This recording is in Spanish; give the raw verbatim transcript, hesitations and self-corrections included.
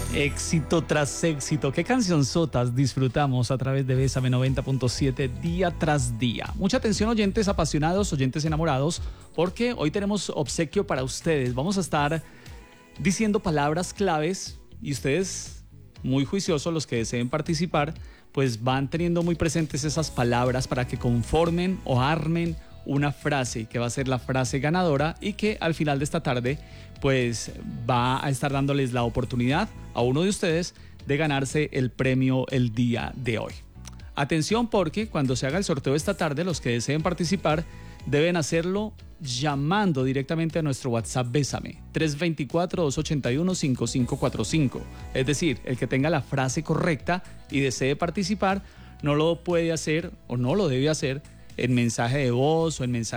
Éxito tras éxito. ¿Qué cancionzotas disfrutamos a través de Bésame noventa punto siete día tras día? Mucha atención, oyentes apasionados, oyentes enamorados, porque hoy tenemos obsequio para ustedes. Vamos a estar diciendo palabras claves y ustedes, muy juiciosos, los que deseen participar, pues van teniendo muy presentes esas palabras para que conformen o armen una frase que va a ser la frase ganadora y que al final de esta tarde pues va a estar dándoles la oportunidad a uno de ustedes de ganarse el premio el día de hoy. Atención, porque cuando se haga el sorteo esta tarde, los que deseen participar deben hacerlo llamando directamente a nuestro WhatsApp Bésame tres dos cuatro, dos ocho uno, cinco cinco cuatro cinco. Es decir, el que tenga la frase correcta y desee participar no lo puede hacer o no lo debe hacer en mensaje de voz o en mensaje